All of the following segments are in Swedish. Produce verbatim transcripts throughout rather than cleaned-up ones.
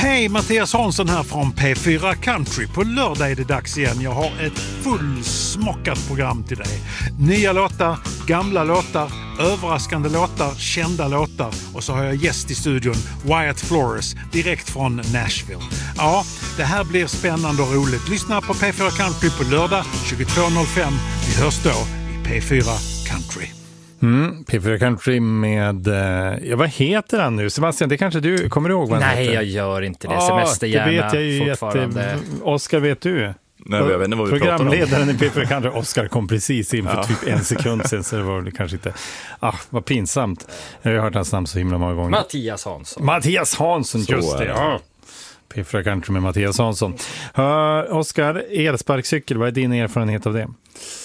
Hej, Mattias Hansson här från P fyra Country. På lördag är det dags igen. Jag har ett fullsmockat program till dig. Nya låtar, gamla låtar, överraskande låtar, kända låtar. Och så har jag gäst i studion, Wyatt Flores, direkt från Nashville. Ja, det här blir spännande och roligt. Lyssna på P fyra Country på lördag tjugotvå noll fem. Vi hörs då i P fyra Country. Mm, P fyra Country med, ja, vad heter han nu? Sebastian, det kanske du kommer ihåg vad han Nej, heter? jag gör inte det. Ah, Semesterhjärna det vet jag ju fortfarande. Jätte... Oscar, vet du? Nej, jag vet inte vad vi Programledaren i P fyra Country, Oscar, kom precis in för ja. typ en sekund sen, så det var det kanske inte... Ah, vad pinsamt. Jag har hört hans namn så himla många gånger. Mattias Hansson. Mattias Hansson, så just det. det. Ja. P fyra Country med Mattias Hansson. Uh, Oscar, elsparkcykel, vad är din erfarenhet av det?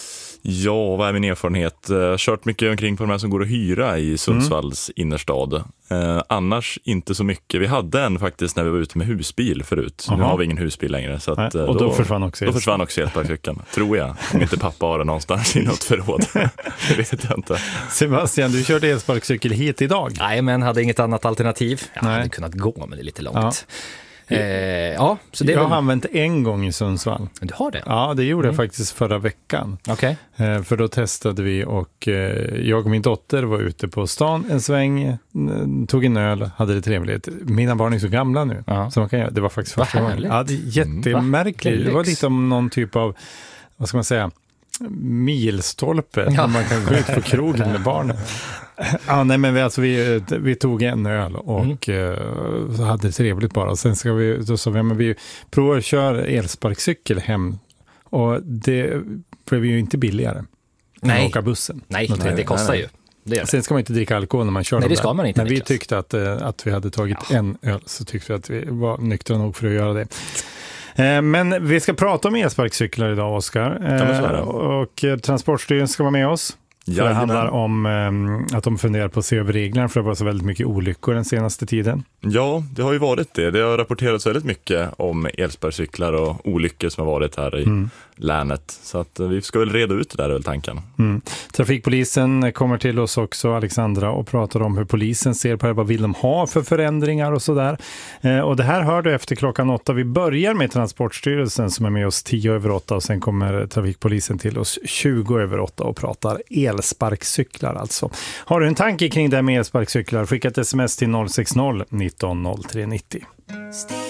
Ja, vad är min erfarenhet? Uh, kört mycket omkring på de här som går att hyra i Sundsvalls mm. innerstad. Uh, annars inte så mycket. Vi hade en faktiskt när vi var ute med husbil förut. Aha. Nu har vi ingen husbil längre. Så att, uh, och då, då försvann också Då försvann också elsparkcykeln, tror jag. Om inte pappa har det någonstans i något förråd. Det vet jag inte. Sebastian, du körde elsparkcykel hit idag. Nej, men hade inget annat alternativ. Jag Nej. hade kunnat gå, men det är lite långt. Ja. Eh, ja, så det jag väl... har använt en gång i Sundsvall. Men du har det? Ja, det gjorde mm. jag faktiskt förra veckan. Okej. Eh, för då testade vi och eh, jag och min dotter var ute på stan en sväng, n- tog en öl, hade det trevligt. Mina barn är så gamla nu. Ja. Så man kan, det var faktiskt första gången. Ja, det är jättemärkligt. Mm, det var lite om någon typ av, vad ska man säga, milstolpe. Ja. Där man kan gå ut på krogen med barnen. Ja, nej, men vi, alltså, vi, vi tog en öl och mm. uh, så hade det trevligt bara. Sen ska vi, då sa vi, men vi provar att köra elsparkcykel hem. Och det blev ju inte billigare. Nej. Att åka bussen. Nej, nej, det kostar nej, nej. ju. Det det. Sen ska man inte dricka alkohol när man kör. Nej, det ska man inte. När vi tyckte att, att vi hade tagit ja. en öl, så tyckte vi att vi var nyktra nog för att göra det. Men vi ska prata om elsparkcyklar idag, Oskar. Och Transportstyrelsen ska vara med oss. För det handlar om um, att de funderar på att se över reglerna, för det var så väldigt mycket olyckor den senaste tiden. Ja, det har ju varit det. Det har rapporterats väldigt mycket om elsparkcyklar och olyckor som har varit här i mm. länet. Så att vi ska väl reda ut det där, väl tanken. Mm. Trafikpolisen kommer till oss också, Alexandra, och pratar om hur polisen ser på det. Vad vill de ha för förändringar och sådär. Eh, och det här hör du efter klockan åtta. Vi börjar med Transportstyrelsen som är med oss tio över åtta, och sen kommer Trafikpolisen till oss tjugo över åtta och pratar elsparkcyklar alltså. Har du en tanke kring det med elsparkcyklar? Skicka ett sms till noll sex noll nitton noll tre nittio.